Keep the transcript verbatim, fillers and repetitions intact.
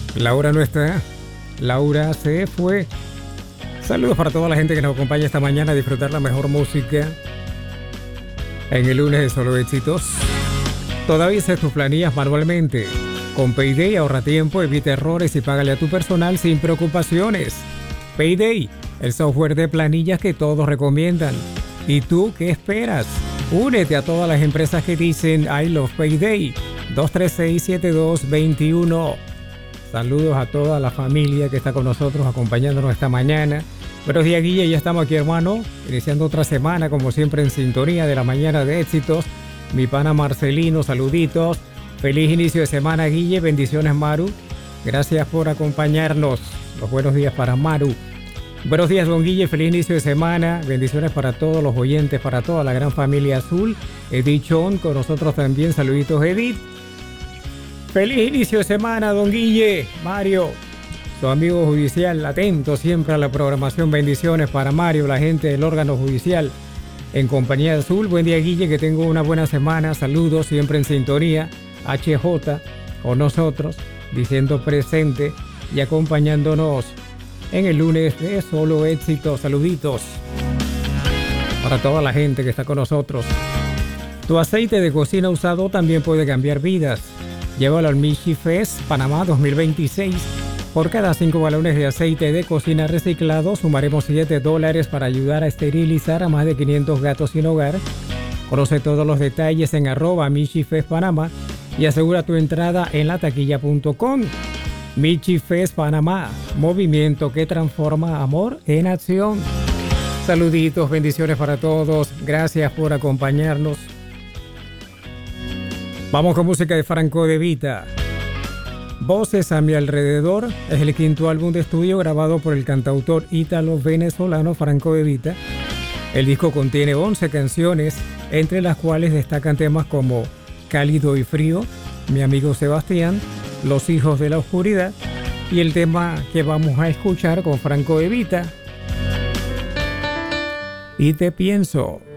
Laura no está. Laura se fue. Saludos para toda la gente que nos acompaña esta mañana a disfrutar la mejor música en el lunes de Solo Éxitos. Todavía haces tus planillas manualmente. Con Payday ahorra tiempo, evita errores y págale a tu personal sin preocupaciones. Payday, el software de planillas que todos recomiendan. ¿Y tú qué esperas? Únete a todas las empresas que dicen I love Payday. dos tres seis, siete dos dos uno. Saludos a toda la familia que está con nosotros acompañándonos esta mañana. Buenos días, Guille, ya estamos aquí, hermano, iniciando otra semana como siempre en sintonía de la mañana de éxitos. Mi pana Marcelino, saluditos. Feliz inicio de semana, Guille, bendiciones, Maru. Gracias por acompañarnos. Los buenos días para Maru. Buenos días, don Guille, feliz inicio de semana. Bendiciones para todos los oyentes, para toda la gran familia azul. Edith Chon con nosotros también, saluditos, Edith. Feliz inicio de semana, don Guille. Mario, su amigo judicial, atento siempre a la programación. Bendiciones para Mario, la gente del órgano judicial en compañía de Azul. Buen día, Guille, que tengo una buena semana. Saludos, siempre en sintonía. H J con nosotros, diciendo presente y acompañándonos en el lunes de Solo Éxitos. Saluditos para toda la gente que está con nosotros. Tu aceite de cocina usado también puede cambiar vidas. Llévalo al Michi Fest Panamá dos mil veintiséis. Por cada cinco galones de aceite de cocina reciclado, sumaremos siete dólares para ayudar a esterilizar a más de quinientos gatos sin hogar. Conoce todos los detalles en arroba Michi Fest Panamá y asegura tu entrada en la taquilla punto com. Michi Fest Panamá, movimiento que transforma amor en acción. Saluditos, bendiciones para todos. Gracias por acompañarnos. Vamos con música de Franco De Vita. Voces a mi alrededor es el quinto álbum de estudio grabado por el cantautor ítalo-venezolano Franco De Vita. El disco contiene once canciones, entre las cuales destacan temas como Cálido y Frío, Mi amigo Sebastián, Los hijos de la oscuridad y el tema que vamos a escuchar con Franco De Vita, Y te pienso.